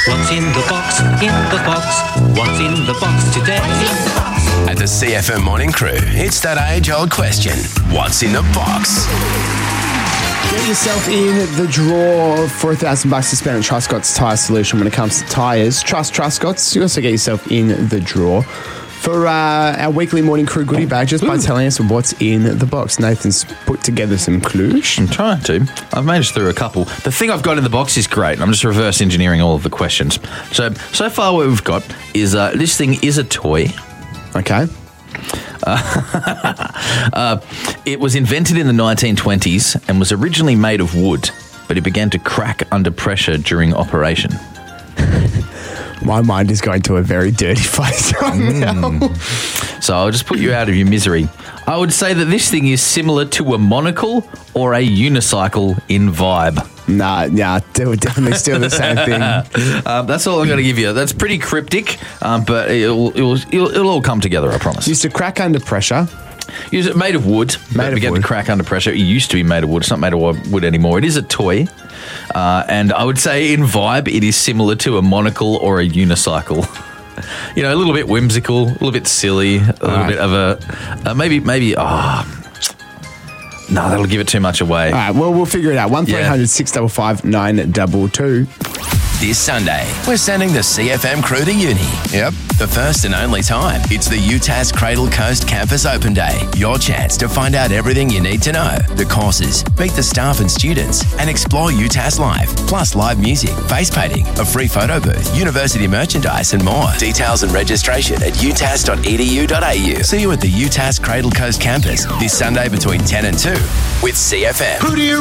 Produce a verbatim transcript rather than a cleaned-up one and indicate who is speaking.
Speaker 1: What's in the box? In the box. What's in the box today?
Speaker 2: At the C F M Morning Crew, it's that age-old question. What's in the box?
Speaker 3: Get yourself in the draw for a thousand bucks to spend on Truscott's Tyre Solution when it comes to tyres. Trust Truscott's. You also get yourself in the draw for uh, our weekly Morning Crew goodie bag just by telling us what's in the box. Nathan's put together some clues.
Speaker 4: I'm trying to. I've managed through a couple. The thing I've got in the box is great. I'm just reverse engineering all of the questions. So, so far what we've got is uh, this thing is a toy.
Speaker 3: Okay.
Speaker 4: Uh, uh, it was invented in the nineteen twenties and was originally made of wood, but it began to crack under pressure during operation.
Speaker 3: My mind is going to a very dirty place right
Speaker 4: mm.
Speaker 3: now.
Speaker 4: So I'll just put you out of your misery. I would say that this thing is similar to a monocle or a unicycle in vibe.
Speaker 3: Nah, nah, they were definitely still the same thing.
Speaker 4: um, that's all I'm going to give you. That's pretty cryptic, um, but it'll, it'll, it'll, it'll all come together, I promise.
Speaker 3: Used to crack under pressure.
Speaker 4: Use it made of wood.
Speaker 3: Made of
Speaker 4: began
Speaker 3: wood.
Speaker 4: to crack under pressure. It used to be made of wood. It's not made of wood anymore. It is a toy. Uh, and I would say in vibe, it is similar to a monocle or a unicycle. You know, a little bit whimsical, a little bit silly, a little
Speaker 3: right.
Speaker 4: bit of a, uh, maybe, maybe, ah, oh, no, that'll give it too much away.
Speaker 3: All right, well, we'll figure it out. one three hundred six five five nine two two.
Speaker 2: This Sunday, we're sending the C F M crew to uni. Yep. The first and only time. It's the U T A S Cradle Coast Campus Open Day. Your chance to find out everything you need to know. The courses, meet the staff and students, and explore U T A S Live. Plus live music, face painting, a free photo booth, university merchandise, and more. Details and registration at u t a s dot e d u dot a u. See you at the U T A S Cradle Coast Campus this Sunday between ten and two with C F M. Who do you